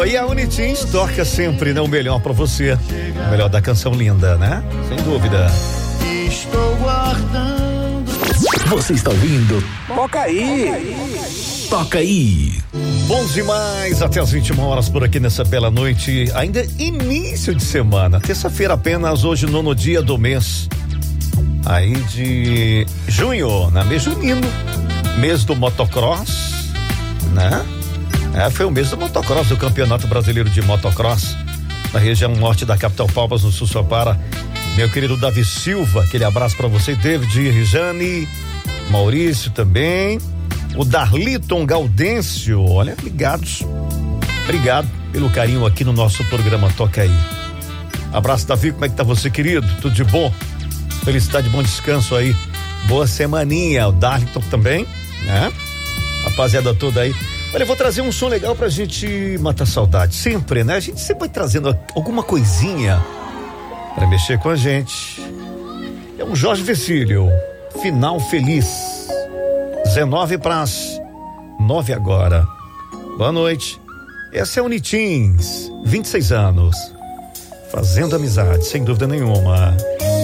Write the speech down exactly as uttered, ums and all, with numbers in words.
E a Unitins toca sempre, né, o melhor pra você. O melhor da canção linda, né? Sem dúvida. Estou guardando. Você está ouvindo? Toca aí. Toca aí. Bom demais, até as vinte e uma horas por aqui nessa bela noite. Ainda início de semana. Terça-feira apenas, hoje, nono dia do mês. Aí de junho, na mês junino. Mês do motocross, né? É, foi o mês do motocross, do Campeonato Brasileiro de Motocross, na região norte da capital Palmas, no Sussopara. Meu querido Davi Silva, aquele abraço pra você, David, Rijane, Maurício também, o Darliton Gaudêncio, olha, ligados. Obrigado pelo carinho aqui no nosso programa Toca Aí. Abraço, Davi, como é que tá você, querido? Tudo de bom? Felicidade, bom descanso aí. Boa semaninha, o Darliton também, né? Rapaziada toda aí. Olha, eu vou trazer um som legal pra gente matar saudade. Sempre, né? A gente sempre vai trazendo alguma coisinha pra mexer com a gente. É um Jorge Vecílio, Final Feliz. dezenove para as nove agora. Boa noite. Essa é a Unitins, vinte e seis anos. Fazendo amizade, sem dúvida nenhuma.